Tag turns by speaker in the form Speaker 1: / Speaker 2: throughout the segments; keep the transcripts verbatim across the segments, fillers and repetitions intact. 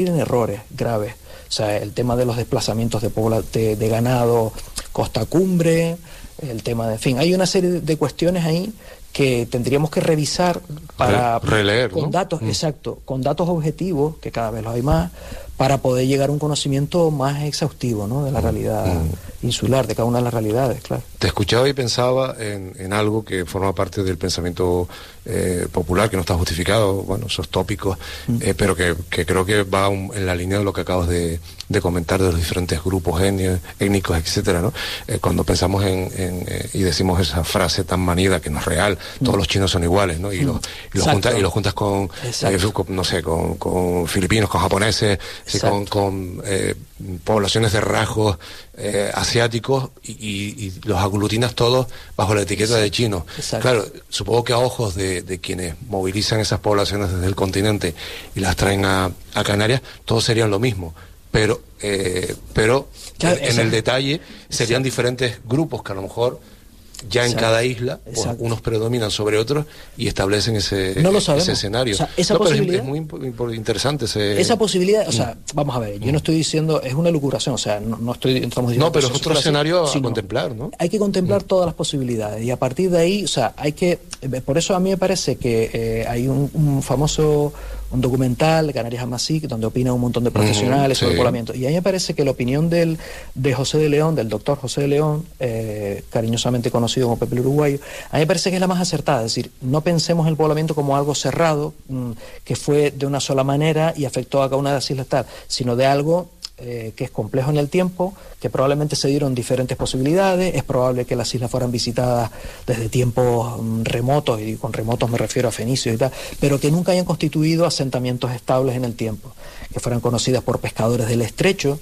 Speaker 1: en errores graves. O sea, el tema de los desplazamientos de, pobla, de, de ganado costa cumbre, el tema de... En fin, hay una serie de cuestiones ahí que tendríamos que revisar para...
Speaker 2: Re, releer,
Speaker 1: con
Speaker 2: ¿no?
Speaker 1: datos,
Speaker 2: mm.
Speaker 1: exacto, con datos objetivos, que cada vez los hay más, para poder llegar a un conocimiento más exhaustivo, ¿no?, de la realidad mm. insular, de cada una de las realidades, claro.
Speaker 2: Te escuchaba y pensaba en, en algo que forma parte del pensamiento eh, popular, que no está justificado, bueno, esos tópicos, mm. eh, pero que, que creo que va un, en la línea de lo que acabas de, de comentar de los diferentes grupos étnicos, étnicos, etcétera, ¿no? Eh, cuando pensamos en, en eh, y decimos esa frase tan manida que no es real, mm. todos los chinos son iguales, ¿no? Y, mm. los, y, los, juntas, y los juntas con, eh, con no sé, con, con filipinos, con japoneses, sí, con, con eh, poblaciones de rasgos eh, asiáticos y, y, y los aglutinas todos bajo la etiqueta sí. de chinos. Exacto. Claro, supongo que a ojos de, de quienes movilizan esas poblaciones desde el continente y las traen a, a Canarias, todos serían lo mismo. Pero, eh, pero claro, en eso, el detalle serían exacto. diferentes grupos que a lo mejor ya en exacto. cada isla pues, unos predominan sobre otros y establecen ese,
Speaker 1: no lo
Speaker 2: ese escenario.
Speaker 1: O sea, esa
Speaker 2: no,
Speaker 1: posibilidad,
Speaker 2: pero es, es muy interesante ese...
Speaker 1: esa posibilidad, o sea, mm. vamos a ver, yo mm. no estoy diciendo, es una locuración, o sea, no, no estoy estamos diciendo
Speaker 2: no, pero es otro escenario
Speaker 1: así,
Speaker 2: a contemplar, ¿no?
Speaker 1: Hay que contemplar mm. todas las posibilidades y a partir de ahí, o sea, hay que, por eso a mí me parece que eh, hay un, un famoso un documental, Canarias Amasí, donde opina un montón de profesionales mm, sobre sí. el poblamiento. Y a mí me parece que la opinión del, de José de León, del doctor José de León, eh, cariñosamente conocido como Pepe el Uruguayo, a mí me parece que es la más acertada. Es decir, no pensemos el poblamiento como algo cerrado, mmm, que fue de una sola manera y afectó a cada una de las islas tal, sino de algo eh, que es complejo en el tiempo, que probablemente se dieron diferentes posibilidades, es probable que las islas fueran visitadas desde tiempos um, remotos, y con remotos me refiero a fenicios y tal, pero que nunca hayan constituido asentamientos estables en el tiempo, que fueran conocidas por pescadores del estrecho,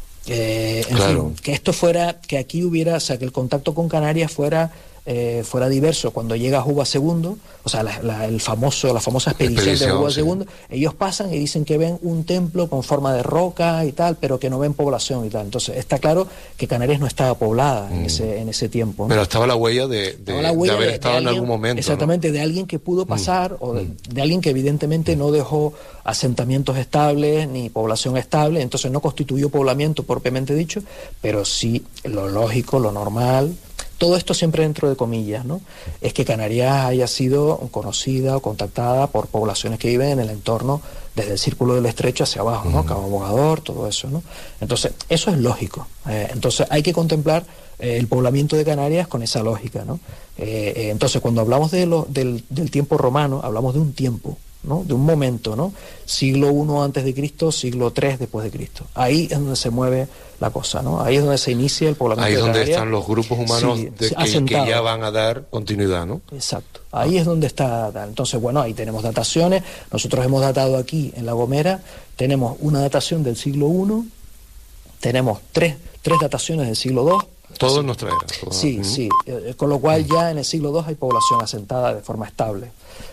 Speaker 1: eh, en
Speaker 2: claro.
Speaker 1: fin, que esto fuera, que aquí hubiera, o sea, que el contacto con Canarias fuera Eh, fuera diverso. Cuando llega Juba segundo, o sea, la, la, el famoso, la famosa expedición, expedición de Juba sí. segundo, ellos pasan y dicen que ven un templo con forma de roca y tal, pero que no ven población y tal. Entonces está claro que Canarias no estaba poblada mm. en ese en ese tiempo, ¿no?
Speaker 2: Pero estaba la huella de, de, la huella de haber de, estado de alguien, en algún momento.
Speaker 1: Exactamente,
Speaker 2: ¿no?
Speaker 1: de alguien que pudo pasar
Speaker 2: mm.
Speaker 1: o de, de alguien que evidentemente mm. no dejó asentamientos estables ni población estable, entonces no constituyó poblamiento propiamente dicho, pero sí lo lógico, lo normal. Todo esto siempre dentro de comillas, ¿no? Es que Canarias haya sido conocida o contactada por poblaciones que viven en el entorno desde el Círculo del Estrecho hacia abajo, ¿no? Mm. Cabo Bogador, todo eso, ¿no? Entonces, eso es lógico. Eh, entonces, hay que contemplar eh, el poblamiento de Canarias con esa lógica, ¿no? Eh, eh, entonces, cuando hablamos de lo, del, del tiempo romano, hablamos de un tiempo, ¿no? De un momento, ¿no? Siglo primero antes de Cristo, siglo tercero después de Cristo. Ahí es donde se mueve la cosa, ¿no? Ahí es donde se inicia el poblamiento.
Speaker 2: Ahí es
Speaker 1: de
Speaker 2: donde
Speaker 1: Canarias.
Speaker 2: Están los grupos humanos sí, de que, que ya van a dar continuidad, ¿no?
Speaker 1: Exacto. Ahí ah. es donde está. Entonces, bueno, ahí tenemos dataciones. Nosotros hemos datado aquí en La Gomera, tenemos una datación del siglo primero, tenemos tres, tres dataciones del siglo segundo.
Speaker 2: Todo en nuestra era. Todo.
Speaker 1: Sí, uh-huh. sí. Eh, con lo cual ya en el siglo segundo hay población asentada de forma estable.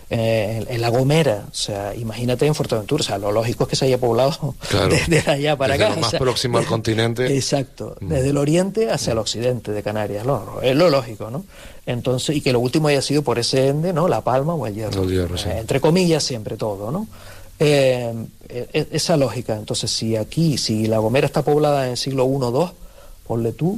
Speaker 1: Eh, en, en La Gomera, o sea, imagínate en Fuerteventura, o sea, lo lógico es que se haya poblado
Speaker 2: claro.
Speaker 1: desde allá para
Speaker 2: desde
Speaker 1: acá.
Speaker 2: Lo más
Speaker 1: o sea,
Speaker 2: próximo al continente.
Speaker 1: Exacto, mm. desde el oriente hacia el occidente de Canarias, lo, es lo lógico, ¿no? Entonces, y que lo último haya sido por ese ende, ¿no? La Palma o el Hierro.
Speaker 2: El hierro sí.
Speaker 1: eh, entre comillas siempre todo, ¿no? Eh, eh, esa lógica, entonces, si aquí, si La Gomera está poblada en el siglo primero o segundo, ponle tú,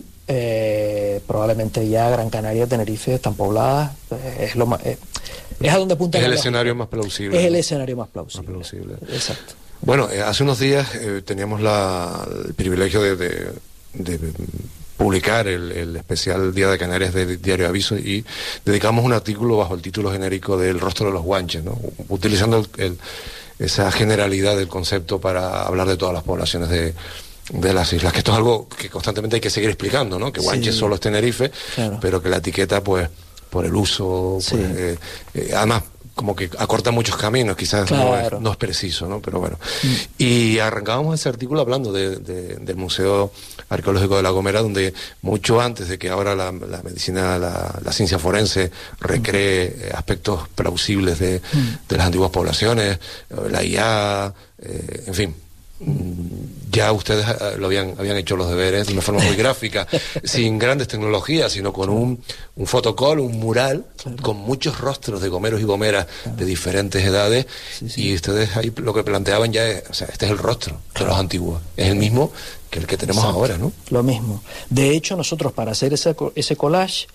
Speaker 1: Eh, probablemente ya Gran Canaria, Tenerife están pobladas, eh, es lo más, eh, es a donde apunta.
Speaker 2: Es el
Speaker 1: la
Speaker 2: escenario más plausible.
Speaker 1: Es
Speaker 2: ¿no?
Speaker 1: el escenario más plausible.
Speaker 2: Más plausible.
Speaker 1: Exacto.
Speaker 2: Bueno, eh, hace unos días eh, teníamos la, el privilegio de, de, de publicar el, el especial Día de Canarias de Diario Aviso y dedicamos un artículo bajo el título genérico de El rostro de los guanches, ¿no? Utilizando el, el, esa generalidad del concepto para hablar de todas las poblaciones de de las islas, que esto es algo que constantemente hay que seguir explicando, ¿no? Que Guanches sí. solo es Tenerife, claro. pero que la etiqueta, pues, por el uso, sí. pues, eh, eh, además, como que acorta muchos caminos, quizás claro. no, es, no es preciso, ¿no? Pero bueno. Mm. Y arrancábamos ese artículo hablando de, de, del Museo Arqueológico de La Gomera, donde mucho antes de que ahora la, la medicina, la, la ciencia forense recree mm. aspectos plausibles de, mm. de las antiguas poblaciones, la I A, eh, en fin, ya ustedes uh, lo habían, habían hecho los deberes de una forma muy gráfica, sin grandes tecnologías, sino con un, un fotocall, un mural, claro, con muchos rostros de gomeros y gomeras, claro, de diferentes edades, sí, sí, y ustedes ahí lo que planteaban ya es, o sea, este es el rostro, claro, de los antiguos, es el mismo que el que tenemos, exacto, ahora, ¿no?
Speaker 1: Lo mismo. De hecho, nosotros para hacer ese, ese collage,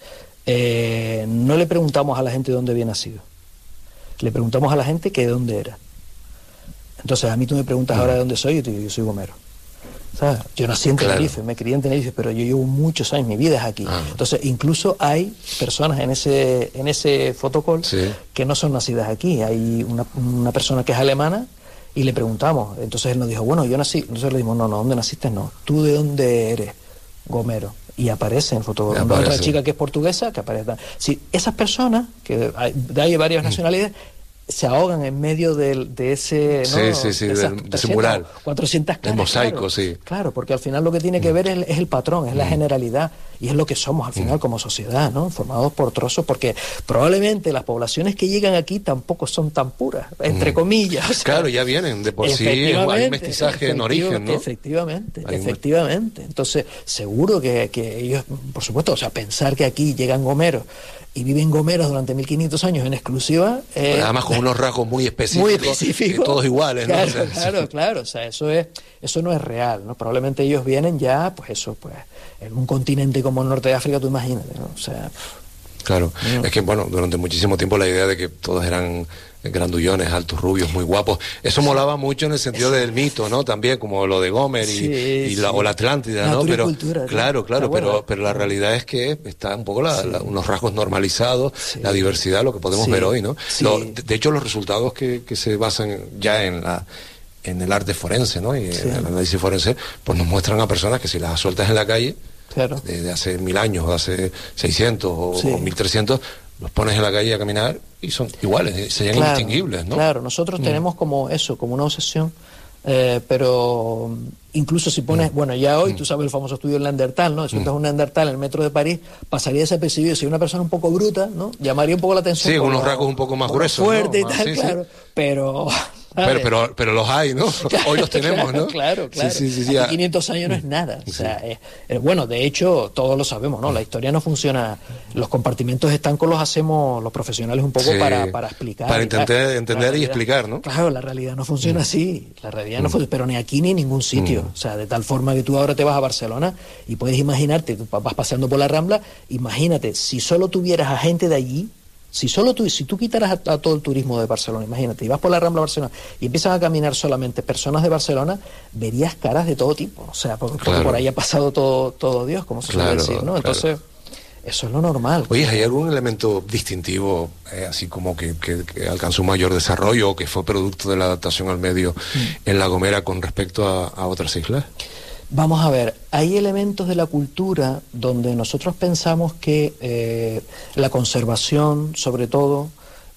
Speaker 1: eh, no le preguntamos a la gente de dónde había nacido, le preguntamos a la gente que de dónde era. Entonces a mí tú me preguntas ahora de dónde soy, y yo te digo, yo soy gomero. ¿Sabes? Yo nací en Tenerife, claro, me crié en Tenerife, pero yo llevo muchos años, mi vida es aquí. Ah. Entonces incluso hay personas en ese en ese fotocall, sí, que no son nacidas aquí. Hay una, una persona que es alemana y le preguntamos. Entonces él nos dijo, bueno, yo nací. Entonces le dijimos, no, no, ¿dónde naciste? No. ¿Tú de dónde eres? Gomero. Y aparece en el fotocall. Aparece. Otra chica que es portuguesa, que aparece. Sí, esas personas, que hay, hay varias nacionalidades, se ahogan en medio de, de ese, ¿no?
Speaker 2: Sí, sí, sí, de ese mural,
Speaker 1: cuatrocientas caras,
Speaker 2: el mosaico,
Speaker 1: claro,
Speaker 2: sí.
Speaker 1: Claro, porque al final lo que tiene que ver es, es el patrón, es la generalidad, y es lo que somos al final como sociedad, ¿no? Formados por trozos, porque probablemente las poblaciones que llegan aquí tampoco son tan puras, entre comillas. O sea,
Speaker 2: claro, ya vienen de por sí, hay mestizaje en origen, ¿no?
Speaker 1: Efectivamente, hay efectivamente. Entonces, seguro que, que ellos, por supuesto, o sea, pensar que aquí llegan gomeros y viven gomeros durante mil quinientos años en exclusiva. Eh,
Speaker 2: Además con unos rasgos muy específicos,
Speaker 1: muy específicos,
Speaker 2: eh, todos iguales, ¿no?
Speaker 1: Claro,
Speaker 2: O sea,
Speaker 1: claro,
Speaker 2: sí,
Speaker 1: claro, o sea, eso es, eso no es real, ¿no? Probablemente ellos vienen ya, pues eso, pues, en un continente como el norte de África, tú imagínate, ¿no? O sea...
Speaker 2: Claro, mm. es que bueno, durante muchísimo tiempo la idea de que todos eran grandullones, altos, rubios, muy guapos, eso molaba mucho en el sentido del mito, ¿no? También como lo de Gomer y, sí, y la, sí, o la Atlántida, ¿no? Pero cultura, claro, claro, pero bueno, pero la realidad es que está un poco la, sí, la, unos rasgos normalizados, sí, la diversidad, lo que podemos sí, ver hoy, ¿no? Sí. Lo, de, de hecho, los resultados que, que se basan ya en la en el arte forense, ¿no? Y sí, en el análisis forense, pues nos muestran a personas que si las sueltas en la calle, claro, de, de hace mil años, o de hace seiscientos o, sí, o mil trescientos, los pones en la calle a caminar y son iguales, serían claro, indistinguibles, ¿no? Claro, nosotros mm. tenemos como eso, como una obsesión, eh, pero incluso si pones, mm. bueno, ya hoy, mm. tú sabes el famoso estudio del Neandertal, ¿no? Si mm. un Neandertal en el metro de París, pasaría desapercibido. Si una persona un poco bruta, ¿no? Llamaría un poco la atención. Sí, con unos rasgos un poco más gruesos,
Speaker 1: fuerte, ¿no? Y tal,
Speaker 2: sí,
Speaker 1: claro, sí, pero...
Speaker 2: Pero, pero, pero los hay, ¿no?
Speaker 1: Claro,
Speaker 2: hoy los tenemos,
Speaker 1: claro,
Speaker 2: ¿no?
Speaker 1: Claro, claro.
Speaker 2: Sí, sí, sí,
Speaker 1: Hace quinientos años no es nada. O sea,
Speaker 2: sí,
Speaker 1: es, es, bueno, de hecho, todos lo sabemos, ¿no? La historia no funciona. Los compartimentos estancos los hacemos los profesionales un poco sí, para, para explicar.
Speaker 2: Para intentar entender
Speaker 1: realidad,
Speaker 2: y explicar, ¿no?
Speaker 1: Claro, la realidad no funciona mm. así. La realidad mm. no funciona, pero ni aquí ni en ningún sitio. Mm. O sea, de tal forma que tú ahora te vas a Barcelona y puedes imaginarte, tú vas paseando por la Rambla, imagínate, si solo tuvieras a gente de allí, Si solo tú, si tú quitaras a, a todo el turismo de Barcelona, imagínate, y vas por la Rambla de Barcelona y empiezan a caminar solamente personas de Barcelona, verías caras de todo tipo, o sea, porque, claro, porque por ahí ha pasado todo, todo Dios, como se
Speaker 2: claro,
Speaker 1: suele decir, ¿no? Entonces, claro, eso es lo normal.
Speaker 2: Oye, ¿hay algún elemento distintivo, eh, así como que, que, que alcanzó un mayor desarrollo o que fue producto de la adaptación al medio mm. en La Gomera con respecto a, a otras islas?
Speaker 1: Vamos a ver, hay elementos de la cultura donde nosotros pensamos que eh, la conservación, sobre todo,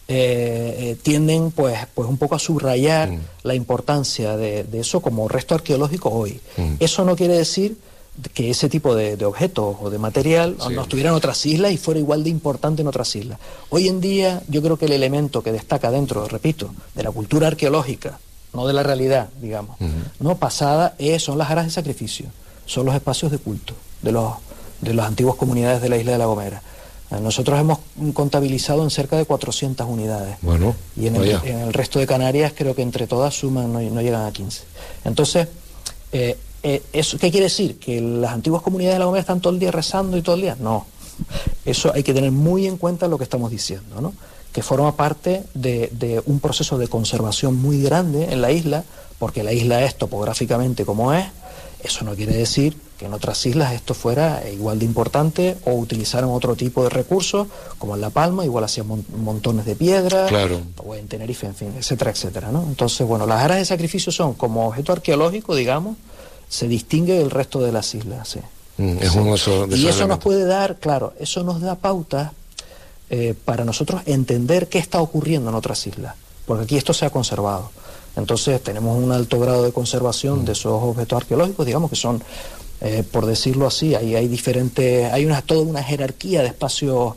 Speaker 1: eh, eh, tienden pues, pues un poco a subrayar mm. la importancia de, de eso como resto arqueológico hoy. Mm. Eso no quiere decir que ese tipo de, de objetos o de material sí. no estuviera en otras islas y fuera igual de importante en otras islas. Hoy en día yo creo que el elemento que destaca dentro, repito, de la cultura arqueológica, no de la realidad, digamos, uh-huh. no pasada, es, son las aras de sacrificio, son los espacios de culto de los de las antiguas comunidades de la isla de La Gomera. Nosotros hemos contabilizado en cerca de cuatrocientas unidades.
Speaker 2: Bueno,
Speaker 1: y en el, en el resto de Canarias creo que entre todas suman, no, no llegan a quince. Entonces, eh, eh, eso, ¿qué quiere decir? ¿Que las antiguas comunidades de La Gomera están todo el día rezando y todo el día? No. Eso hay que tener muy en cuenta lo que estamos diciendo, ¿no? Que forma parte de, de un proceso de conservación muy grande en la isla, porque la isla es topográficamente como es. Eso no quiere decir que en otras islas esto fuera igual de importante o utilizaran otro tipo de recursos, como en La Palma, igual hacían mon montones de piedras,
Speaker 2: claro.
Speaker 1: o en Tenerife, en fin, etcétera, etcétera, ¿no? Entonces, bueno, las aras de sacrificio son, como objeto arqueológico, digamos, se distingue del resto de las islas, sí.
Speaker 2: Mm, es sí. un oso de
Speaker 1: y eso nos puede dar, claro, eso nos da pautas eh, para nosotros entender qué está ocurriendo en otras islas, porque aquí esto se ha conservado. Entonces tenemos un alto grado de conservación mm. de esos objetos arqueológicos, digamos que son, eh, por decirlo así, hay, hay diferentes, hay una, toda una jerarquía de espacios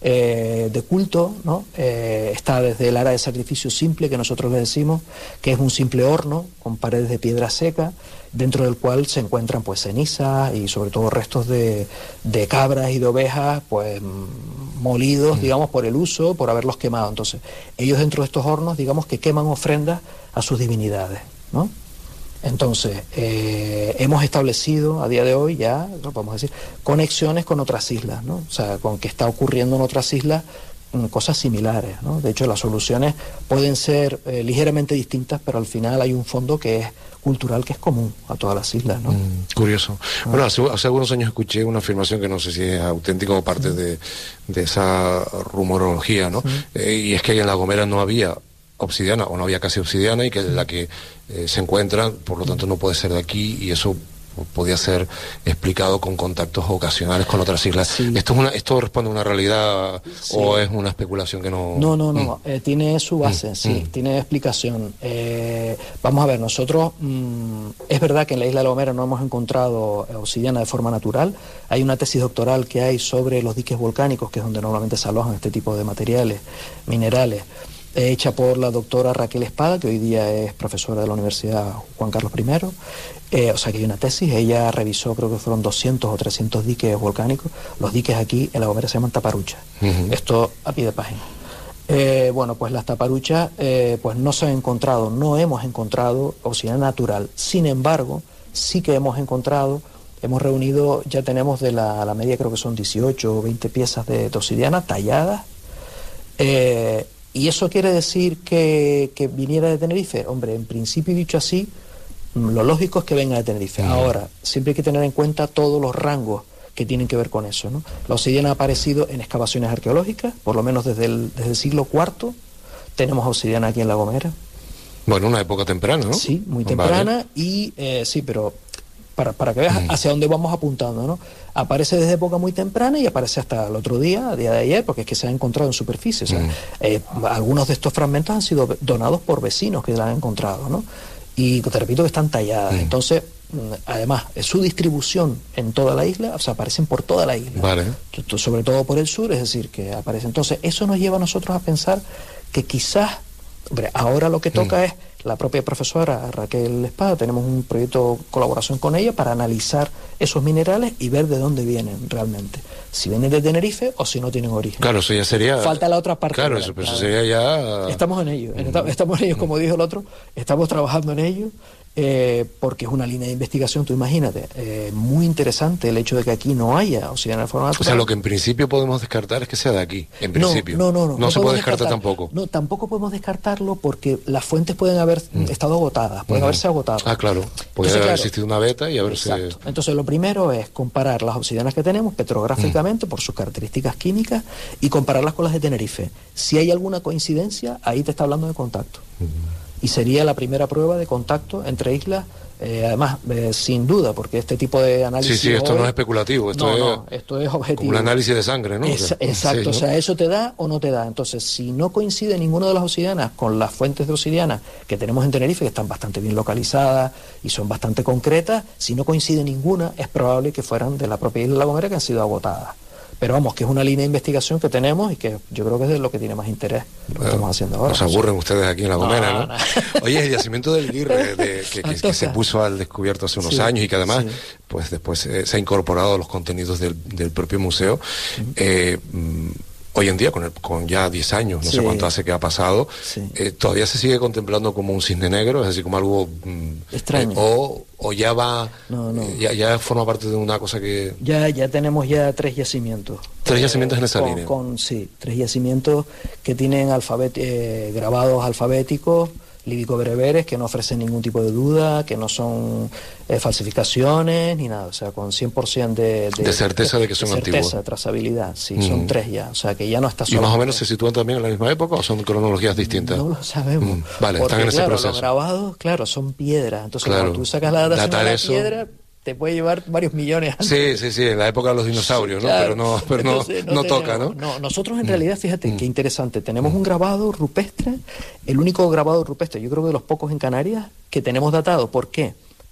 Speaker 1: eh, de culto, ¿no? Eh, está desde el área de sacrificio simple, que nosotros le decimos, que es un simple horno con paredes de piedra seca, dentro del cual se encuentran pues cenizas y sobre todo restos de, de cabras y de ovejas pues molidos, digamos, por el uso, por haberlos quemado. Entonces, ellos dentro de estos hornos, digamos, que queman ofrendas a sus divinidades, ¿no? Entonces, eh, hemos establecido a día de hoy ya, vamos a decir, conexiones con otras islas, ¿no? O sea, con que está ocurriendo en otras islas mm, cosas similares, ¿no? De hecho, las soluciones pueden ser eh, ligeramente distintas, pero al final hay un fondo que es cultural, que es común a todas las islas, ¿no?
Speaker 2: Mm, curioso. Ah. Bueno, hace, hace algunos años escuché una afirmación que no sé si es auténtica o parte mm. de, de esa rumorología, ¿no? Mm. Eh, y es que en La Gomera no había obsidiana, o no había casi obsidiana, y que la que eh, se encuentra, por lo tanto no puede ser de aquí, y eso podía ser explicado con contactos ocasionales con otras islas. Sí. ¿Esto es una, esto responde a una realidad sí. o es una especulación que no...?
Speaker 1: No, no, no, mm. eh, tiene su base, mm. sí, mm. tiene explicación. Eh, vamos a ver, nosotros, mm, es verdad que en la isla de La Gomera no hemos encontrado obsidiana de forma natural. Hay una tesis doctoral que hay sobre los diques volcánicos, que es donde normalmente se alojan este tipo de materiales, minerales, hecha por la doctora Raquel Espada, que hoy día es profesora de la Universidad Juan Carlos primero. Eh, o sea que hay una tesis, ella revisó, creo que fueron doscientos o trescientos diques volcánicos. Los diques aquí en La Gomera se llaman taparuchas. Uh-huh. Esto a pie de página. Eh, bueno, pues las taparuchas eh, pues no se han encontrado, no hemos encontrado obsidiana natural. Sin embargo, sí que hemos encontrado, hemos reunido, ya tenemos de la, la media, creo que son dieciocho o veinte piezas de, de obsidiana talladas. Eh, ¿Y eso quiere decir que, que viniera de Tenerife? Hombre, en principio, dicho así, lo lógico es que venga de Tenerife. Ahora, siempre hay que tener en cuenta todos los rangos que tienen que ver con eso, ¿no? La obsidiana ha aparecido en excavaciones arqueológicas, por lo menos desde el, desde el siglo cuarto. Tenemos obsidiana aquí en La Gomera.
Speaker 2: Bueno, una época temprana, ¿no?
Speaker 1: Sí, muy temprana. Vale. Y eh, sí, pero para, para que veas hacia dónde vamos apuntando, ¿no? Aparece desde época muy temprana y aparece hasta el otro día, a día de ayer, porque es que se ha encontrado en superficie. O sea, mm. eh, algunos de estos fragmentos han sido donados por vecinos que la han encontrado, ¿no? Y te repito que están talladas. Mm. Entonces, además, su distribución en toda la isla, o sea, aparecen por toda la isla.
Speaker 2: Vale.
Speaker 1: Sobre todo por el sur, es decir, que aparecen. Entonces, eso nos lleva a nosotros a pensar que quizás, hombre, ahora lo que toca mm. es la propia profesora Raquel Espada, tenemos un proyecto de colaboración con ella para analizar esos minerales y ver de dónde vienen realmente. Si vienen de Tenerife o si no tienen origen.
Speaker 2: Claro, eso ya sería...
Speaker 1: Falta la otra parte.
Speaker 2: Claro, eso, pero eso sería ya...
Speaker 1: Estamos en ello, mm. estamos en ello, como dijo el otro, estamos trabajando en ello. Eh, porque es una línea de investigación, tú imagínate, eh, muy interesante el hecho de que aquí no haya obsidiana de forma natural.
Speaker 2: O sea, lo que en principio podemos descartar es que sea de aquí, en principio.
Speaker 1: No, no, no. No,
Speaker 2: no, no se puede descartar,
Speaker 1: descartar
Speaker 2: tampoco.
Speaker 1: No, tampoco podemos descartarlo porque las fuentes pueden haber mm. estado agotadas, pueden uh-huh. haberse agotado.
Speaker 2: Ah, claro, puede haber claro, existido una beta y haberse...
Speaker 1: Exacto. Entonces, lo primero es comparar las obsidianas que tenemos petrográficamente uh-huh. por sus características químicas y compararlas con las de Tenerife. Si hay alguna coincidencia, ahí te está hablando de contacto. Uh-huh. Y sería la primera prueba de contacto entre islas, eh, además, eh, sin duda, porque este tipo de análisis...
Speaker 2: Sí, sí, esto
Speaker 1: hoy,
Speaker 2: no es especulativo, esto,
Speaker 1: no,
Speaker 2: es,
Speaker 1: no, esto es objetivo.
Speaker 2: Como un análisis de sangre, ¿no?
Speaker 1: Es,
Speaker 2: o sea,
Speaker 1: exacto,
Speaker 2: sí, ¿no?
Speaker 1: O sea, eso te da o no te da. Entonces, si no coincide ninguna de las obsidianas con las fuentes de obsidiana que tenemos en Tenerife, que están bastante bien localizadas y son bastante concretas, si no coincide ninguna, es probable que fueran de la propia isla de La Gomera que han sido agotadas. Pero vamos, que es una línea de investigación que tenemos y que yo creo que es de lo que tiene más interés lo que bueno, estamos haciendo ahora.
Speaker 2: Nos aburren ustedes aquí en La Gomera, ¿no? ¿no? no. Oye, el yacimiento del Guirre, de, que, que, que se puso al descubierto hace unos sí, años y que además, sí. pues después eh, se ha incorporado a los contenidos del, del propio museo. Uh-huh. eh, Hoy en día, con, el, con ya diez años, no sí. sé cuánto hace que ha pasado, sí. eh, todavía se sigue contemplando como un cisne negro, es decir, como algo... Mm,
Speaker 1: extraño.
Speaker 2: Eh, o, o ya va...
Speaker 1: No, no.
Speaker 2: Eh, ya, ya forma parte de una cosa que...
Speaker 1: Ya ya tenemos ya tres yacimientos.
Speaker 2: ¿Tres eh, yacimientos en esa
Speaker 1: con,
Speaker 2: línea?
Speaker 1: Con, sí, tres yacimientos que tienen alfabet, eh, grabados alfabéticos, líbico-bereberes, que no ofrecen ningún tipo de duda, que no son eh, falsificaciones ni nada, o sea, con cien por ciento de, de,
Speaker 2: de certeza de que son
Speaker 1: de certeza,
Speaker 2: antiguos.
Speaker 1: De trazabilidad, sí, mm. son tres ya, o sea, que ya no está solo.
Speaker 2: ¿Y más o menos se sitúan también en la misma época o son cronologías distintas?
Speaker 1: No lo sabemos.
Speaker 2: Mm. Vale,
Speaker 1: porque,
Speaker 2: están en ese
Speaker 1: claro,
Speaker 2: proceso.
Speaker 1: Los grabados, claro, son piedras, entonces
Speaker 2: claro.
Speaker 1: cuando tú sacas la datación de la
Speaker 2: eso...
Speaker 1: piedra, te puede llevar varios millones antes.
Speaker 2: Sí, sí, sí, en la época de los dinosaurios, ¿no? Claro. Pero no, pero Entonces, no, no, no toca, ¿no?
Speaker 1: No, nosotros en realidad, fíjate,
Speaker 2: mm.
Speaker 1: qué interesante, tenemos
Speaker 2: mm.
Speaker 1: un grabado rupestre, el único grabado rupestre, yo creo que de los pocos en Canarias, que tenemos datado. ¿Por qué?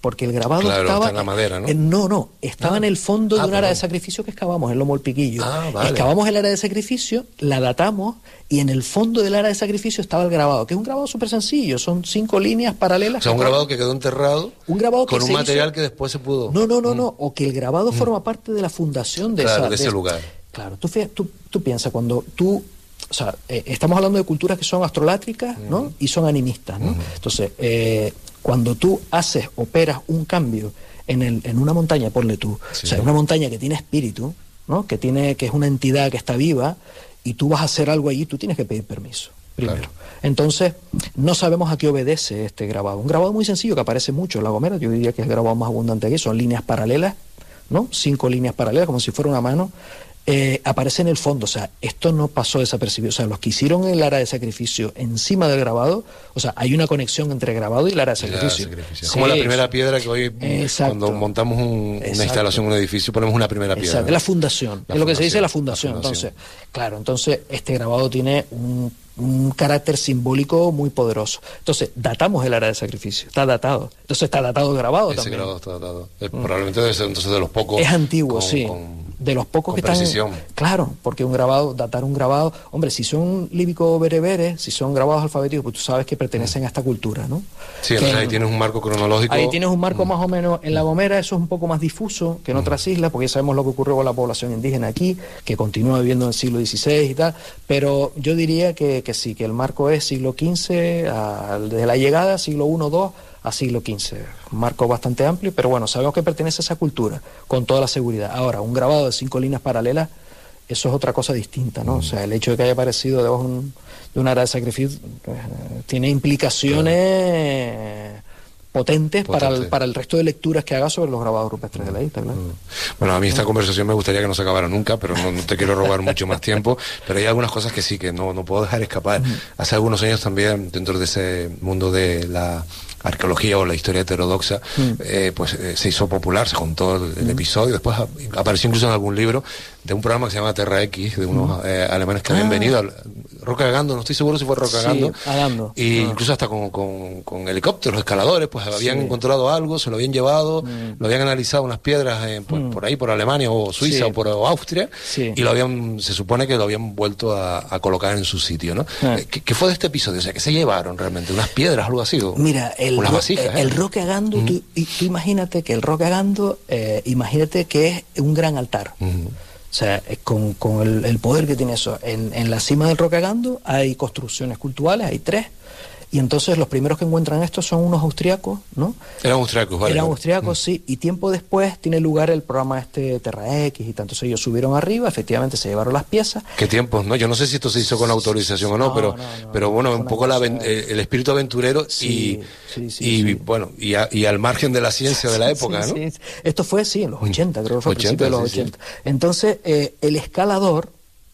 Speaker 1: porque el grabado
Speaker 2: claro,
Speaker 1: estaba...
Speaker 2: está en la madera, ¿no?
Speaker 1: En, no, no, estaba ah. en el fondo
Speaker 2: ah,
Speaker 1: de un área
Speaker 2: perdón.
Speaker 1: de sacrificio que excavamos, en Lomo del Piquillo.
Speaker 2: Ah, vale.
Speaker 1: Excavamos el área de sacrificio, la datamos, y en el fondo del área de sacrificio estaba el grabado, que es un grabado súper sencillo, son cinco líneas paralelas.
Speaker 2: O sea, un grabado que quedó enterrado
Speaker 1: un grabado que
Speaker 2: con un material
Speaker 1: hizo...
Speaker 2: que después se pudo...
Speaker 1: No, no, no,
Speaker 2: mm.
Speaker 1: no, o que el grabado mm. forma parte de la fundación de,
Speaker 2: claro,
Speaker 1: esa,
Speaker 2: de ese
Speaker 1: de,
Speaker 2: lugar.
Speaker 1: Claro, tú, tú, tú piensas, cuando tú... O sea, eh, estamos hablando de culturas que son astrolátricas, ¿no? Mm. Y son animistas, ¿no? Mm. Entonces, eh, cuando tú haces, operas un cambio en, el, en una montaña, ponle tú, sí. o sea, una montaña que tiene espíritu, ¿no? Que tiene, que es una entidad que está viva, y tú vas a hacer algo allí, tú tienes que pedir permiso, primero. Claro. Entonces, no sabemos a qué obedece este grabado. Un grabado muy sencillo que aparece mucho en La Gomera, yo diría que es el grabado más abundante aquí, son líneas paralelas, ¿no? Cinco líneas paralelas, como si fuera una mano. Eh, aparece en el fondo, o sea, esto no pasó desapercibido, o sea, los que hicieron el área de sacrificio encima del grabado, o sea, hay una conexión entre grabado y el área de sacrificio.
Speaker 2: sacrificio. Sí, como la primera piedra que hoy, exacto. cuando montamos un, una instalación, un edificio, ponemos una primera piedra.
Speaker 1: Exacto, la fundación,
Speaker 2: la
Speaker 1: es lo que se dice la
Speaker 2: fundación.
Speaker 1: fundación. Entonces, claro, entonces este grabado tiene un, un carácter simbólico muy poderoso. Entonces, datamos el área de sacrificio, está datado. Entonces está datado el grabado
Speaker 2: Ese
Speaker 1: también.
Speaker 2: grabado está datado. Eh, mm. Probablemente debe ser entonces de los pocos.
Speaker 1: Es antiguo,
Speaker 2: con,
Speaker 1: sí.
Speaker 2: Con...
Speaker 1: de los pocos que
Speaker 2: precisión.
Speaker 1: están... Claro, porque un grabado, datar un grabado... Hombre, si son líbico-bereberes, si son grabados alfabéticos, pues tú sabes que pertenecen a esta cultura, ¿no?
Speaker 2: Sí, entonces ahí tienes un marco cronológico...
Speaker 1: Ahí tienes un marco mm. más o menos... En La Gomera eso es un poco más difuso que en mm. otras islas, porque ya sabemos lo que ocurrió con la población indígena aquí, que continúa viviendo en el siglo dieciséis y tal, pero yo diría que, que sí, que el marco es siglo quince, a, desde la llegada, siglo primero, segundo a siglo quince, un marco bastante amplio, pero bueno, sabemos que pertenece a esa cultura, con toda la seguridad. Ahora, un grabado de cinco líneas paralelas, eso es otra cosa distinta, ¿no? Mm. O sea, el hecho de que haya aparecido debajo un, de un área de sacrificio eh, tiene implicaciones claro. potentes Potente. para el, para el resto de lecturas que haga sobre los grabados rupestres mm. de la isla, claro.
Speaker 2: Mm. Bueno, a mí esta mm. conversación me gustaría que no se acabara nunca, pero no, no te quiero robar mucho más tiempo, pero hay algunas cosas que sí, que no, no puedo dejar escapar. Mm. Hace algunos años también, dentro de ese mundo de la arqueología o la historia heterodoxa, mm. eh, pues eh, se hizo popular, se contó el, el mm. episodio, después a, apareció incluso en algún libro de un programa que se llama Terra X, de unos mm. eh, alemanes que ah. habían venido al Roca Gando, no estoy seguro si fue Roca Gando,
Speaker 1: sí,
Speaker 2: y
Speaker 1: ah.
Speaker 2: incluso hasta con, con, con helicópteros, escaladores, pues habían sí. encontrado algo, se lo habían llevado, mm. lo habían analizado unas piedras eh, pues, mm. por ahí, por Alemania o Suiza sí. o por o Austria, sí. y lo habían, se supone que lo habían vuelto a, a colocar en su sitio, ¿no? Ah. ¿Qué, ¿Qué fue de este episodio? O sea, ¿qué se llevaron realmente? ¿Unas piedras, algo así? O,
Speaker 1: Mira, el,
Speaker 2: unas vasijas,
Speaker 1: el,
Speaker 2: ¿eh?
Speaker 1: el Roca Gando, mm. tú, tú imagínate que el Roca Gando, eh, imagínate que es un gran altar. Mm. O sea, con, con el, el poder que tiene eso. En, en la cima del Roca Gando hay construcciones culturales, hay tres, y entonces los primeros que encuentran esto son unos austriacos, ¿no?
Speaker 2: Eran austriacos, vale.
Speaker 1: Eran austriacos, mm. sí, y tiempo después tiene lugar el programa este Terra X y tanto. Ellos subieron arriba, efectivamente se llevaron las piezas.
Speaker 2: ¿Qué tiempos, no? Yo no sé si esto se hizo con autorización o no, no pero, no, no, pero bueno, un poco la, el espíritu aventurero sí, y, sí, sí, y sí. bueno, y, a, y al margen de la ciencia de la época,
Speaker 1: sí,
Speaker 2: ¿no?
Speaker 1: Sí. Esto fue, sí, en los ochenta, creo que fue a principios de los
Speaker 2: sí,
Speaker 1: ochenta. Sí. Entonces, eh, el escalador,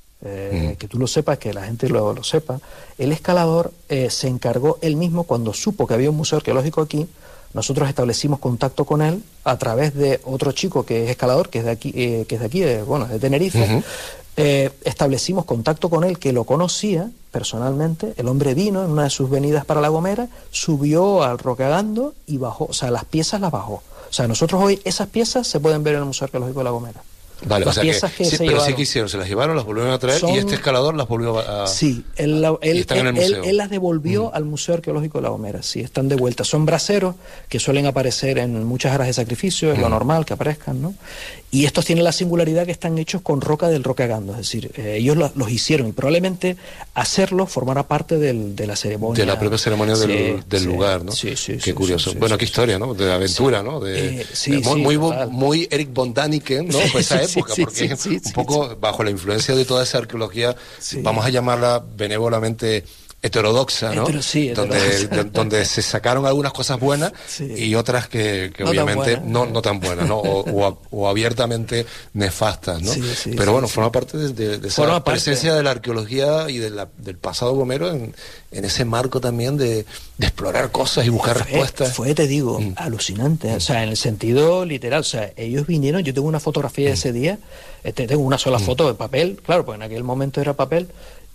Speaker 1: Eh, mm. que tú lo sepas, que la gente lo, lo sepa, el escalador eh, se encargó él mismo cuando supo que había un museo arqueológico aquí. Nosotros establecimos contacto con él a través de otro chico que es escalador, que es de aquí, eh, que es de aquí, de, bueno, de Tenerife. Uh-huh. eh, establecimos contacto con él, que lo conocía personalmente. El hombre vino en una de sus venidas para La Gomera, subió al Roca Gando y bajó, o sea, las piezas las bajó. O sea, nosotros hoy esas piezas se pueden ver en el Museo Arqueológico de La Gomera.
Speaker 2: Vale,
Speaker 1: las
Speaker 2: o sea
Speaker 1: piezas
Speaker 2: que,
Speaker 1: que
Speaker 2: sí,
Speaker 1: se
Speaker 2: pero
Speaker 1: llevaron.
Speaker 2: sí que hicieron, se las llevaron, las volvieron a traer. Son... y este escalador las volvió a...
Speaker 1: Sí, él, él,
Speaker 2: están
Speaker 1: él,
Speaker 2: en el museo.
Speaker 1: Él, él las devolvió mm. al Museo Arqueológico de La Gomera, sí, están de vuelta. Son braseros que suelen aparecer en muchas áreas de sacrificio, es mm. lo normal que aparezcan, ¿no? Y estos tienen la singularidad que están hechos con roca del Roca Gando, es decir, eh, ellos los, los hicieron y probablemente hacerlo formará parte del, de la ceremonia.
Speaker 2: De la propia ceremonia
Speaker 1: sí,
Speaker 2: del, del
Speaker 1: sí,
Speaker 2: lugar, ¿no?
Speaker 1: Sí, sí,
Speaker 2: qué
Speaker 1: sí,
Speaker 2: curioso.
Speaker 1: Sí,
Speaker 2: bueno,
Speaker 1: sí,
Speaker 2: qué historia, ¿no? De aventura,
Speaker 1: sí.
Speaker 2: ¿no? De,
Speaker 1: eh, sí,
Speaker 2: de, muy,
Speaker 1: sí,
Speaker 2: muy,
Speaker 1: total.
Speaker 2: muy Eric von Däniken, ¿no? Pues esa época,
Speaker 1: sí,
Speaker 2: porque
Speaker 1: sí, sí,
Speaker 2: un
Speaker 1: sí,
Speaker 2: poco
Speaker 1: sí.
Speaker 2: bajo la influencia de toda esa arqueología,
Speaker 1: sí.
Speaker 2: vamos a llamarla benévolamente heterodoxa, ¿no?
Speaker 1: Hetero, sí,
Speaker 2: donde, de, donde se sacaron algunas cosas buenas sí. y otras que, que
Speaker 1: no
Speaker 2: obviamente
Speaker 1: tan
Speaker 2: no, no tan buenas, ¿no? O, o, o abiertamente nefastas, ¿no?
Speaker 1: Sí, sí,
Speaker 2: Pero
Speaker 1: sí,
Speaker 2: bueno,
Speaker 1: sí.
Speaker 2: forma parte de, de, de esa
Speaker 1: forma
Speaker 2: presencia
Speaker 1: parte.
Speaker 2: de la arqueología y de la, del pasado gomero en, en ese marco también de, de explorar cosas y buscar
Speaker 1: fue,
Speaker 2: respuestas.
Speaker 1: Fue, te digo,
Speaker 2: mm.
Speaker 1: alucinante, o sea, en el sentido literal, o sea, ellos vinieron, yo tengo una fotografía de ese día, este, tengo una sola mm. foto de papel, claro, porque en aquel momento era papel.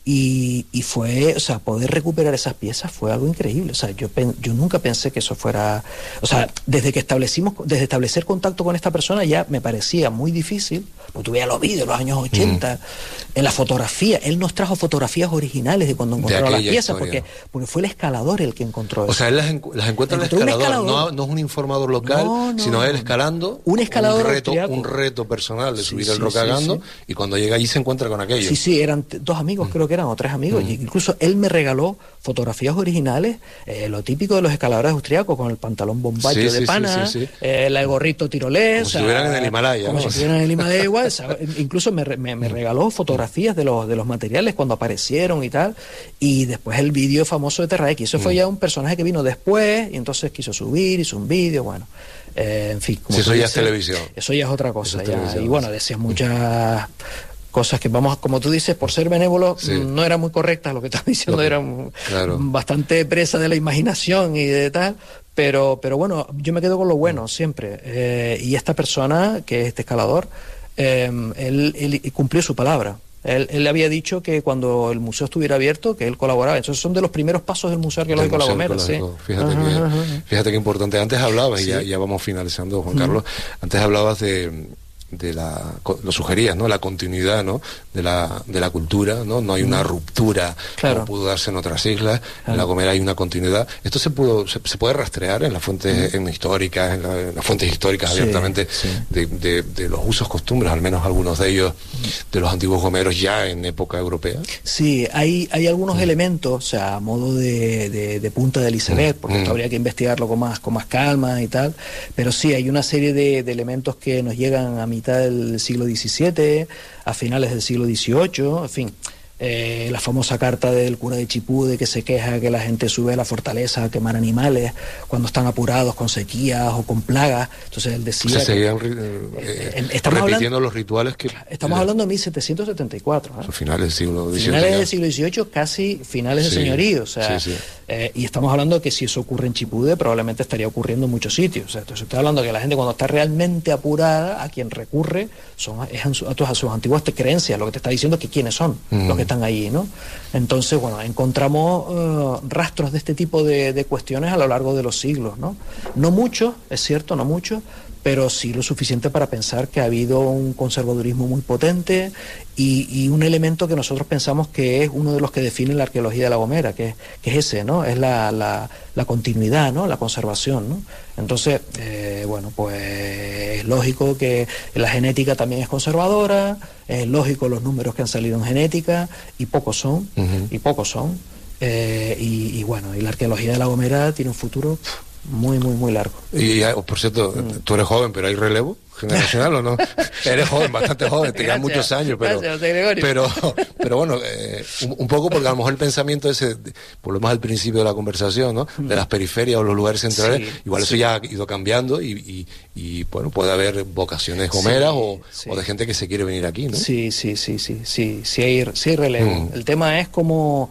Speaker 1: Y, y fue, o sea, poder recuperar esas piezas fue algo increíble. O sea, yo, yo nunca pensé que eso fuera... O sea, desde que establecimos, desde establecer contacto con esta persona ya me parecía muy difícil, porque tuve los vídeos de los años ochenta, mm. en la fotografía. Él nos trajo fotografías originales de cuando encontró las piezas, porque, porque fue el escalador el que encontró eso.
Speaker 2: O sea, él las, encu las encuentra el escalador, escalador. No, no es un informador local, no, no, sino él escalando.
Speaker 1: Un escalador
Speaker 2: un reto, un reto personal de
Speaker 1: sí,
Speaker 2: subir
Speaker 1: sí,
Speaker 2: el Rocagando,
Speaker 1: sí, sí.
Speaker 2: y cuando llega allí se encuentra con aquello.
Speaker 1: Sí, sí, eran dos amigos, mm. creo que eran, o tres amigos. Mm. Incluso él me regaló fotografías originales, eh, lo típico de los escaladores austriacos, con el pantalón bombacho sí, de sí, pana, sí, sí, sí. Eh, el gorrito tirolés.
Speaker 2: Como o sea, si estuvieran en el Himalaya.
Speaker 1: Como
Speaker 2: ¿no?
Speaker 1: si estuvieran en el Himalaya igual. Incluso me, me, me regaló fotografías de los, de los materiales cuando aparecieron y tal. Y después el vídeo famoso de Terra X. Eso mm. fue ya un personaje que vino después y entonces quiso subir, hizo un vídeo, bueno. Eh, en fin.
Speaker 2: Como sí, eso ya es televisión.
Speaker 1: Eso ya es otra cosa. Es ya. Y bueno, decías muchas... cosas que vamos, como tú dices, por ser benévolo, sí. no eran muy correctas, lo que estás diciendo, que, eran claro. bastante presa de la imaginación y de tal, pero, pero bueno, yo me quedo con lo bueno siempre, eh, y esta persona, que es este escalador, eh, él, él cumplió su palabra. Él, él había dicho que cuando el museo estuviera abierto, que él colaboraba. Entonces son de los primeros pasos del Museo Arqueológico de La Gomera. Sí.
Speaker 2: Fíjate, ajá, que, ajá. fíjate que importante. Antes hablabas, sí. y ya, ya vamos finalizando, Juan Carlos, uh-huh. antes hablabas de... de la, lo sugerías, ¿no? La continuidad, ¿no? De la, de la cultura, ¿no? No hay una ruptura claro. como pudo darse en otras islas. Claro. En La Gomera hay una continuidad. Esto se pudo, se, se puede rastrear en las fuentes en históricas, en, la, en las fuentes históricas sí, abiertamente sí. De, de, de los usos, costumbres, al menos algunos de ellos, de los antiguos gomeros ya en época europea.
Speaker 1: Sí, hay, hay algunos mm. elementos, o sea, a modo de, de, de punta del iceberg, porque mm. esto habría que investigarlo con más, con más calma y tal, pero sí, hay una serie de, de elementos que nos llegan a mitad del siglo diecisiete, a finales del siglo dieciocho, en fin, eh, la famosa carta del cura de Chipude que se queja que la gente sube a la fortaleza a quemar animales cuando están apurados con sequías o con plagas. Entonces él decía...
Speaker 2: O sea, seguían eh, eh, estamos repitiendo hablando, los rituales que...
Speaker 1: Estamos eh, hablando de mil setecientos setenta y cuatro. ¿eh?
Speaker 2: Finales del siglo dieciocho.
Speaker 1: Finales del siglo dieciocho, casi finales sí, del señorío. O sea, sí, sí. Eh, y estamos hablando de que si eso ocurre en Chipude, probablemente estaría ocurriendo en muchos sitios. O sea, entonces estoy hablando de que la gente cuando está realmente apurada, a quien recurre son es a, su, a sus antiguas creencias. Lo que te está diciendo es que quiénes son mm. los que están allí, ¿no? Entonces, bueno, encontramos uh, rastros de este tipo de, de cuestiones a lo largo de los siglos, ¿no? No mucho, es cierto, no mucho, pero sí lo suficiente para pensar que ha habido un conservadurismo muy potente y, y un elemento que nosotros pensamos que es uno de los que define la arqueología de La Gomera, que, que es ese, ¿no? Es la, la, la continuidad, ¿no? La conservación, ¿no? Entonces, eh, bueno, pues es lógico que la genética también es conservadora, es lógico los números que han salido en genética, y pocos son, uh-huh. y pocos son, eh, y, y bueno, y la arqueología de La Gomera tiene un futuro... Pff, muy, muy, muy largo.
Speaker 2: Y ya, por cierto, mm. tú eres joven, pero ¿hay relevo generacional o no? Eres joven, bastante joven, te quedan muchos años, pero
Speaker 1: gracias,
Speaker 2: pero, pero bueno, eh, un, un poco porque a lo mejor el pensamiento ese, por lo más al principio de la conversación, ¿no? De las periferias o los lugares centrales, sí, igual sí. eso ya ha ido cambiando y, y, y bueno, puede haber vocaciones gomeras sí, o, sí. o de gente que se quiere venir aquí, ¿no?
Speaker 1: Sí, sí, sí, sí, sí, sí hay, sí hay relevo. Mm. El tema es cómo,